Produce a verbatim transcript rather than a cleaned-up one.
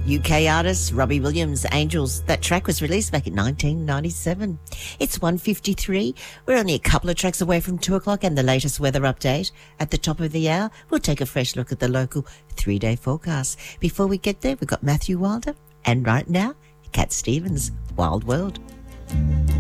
U K artist Robbie Williams, Angels. That track was released back in nineteen ninety-seven. It's one fifty-three. We're only a couple of tracks away from two o'clock and the latest weather update. At the top of the hour, we'll take a fresh look at the local three-day forecast. Before we get there, we've got Matthew Wilder. And right now, Cat Stevens, Wild World.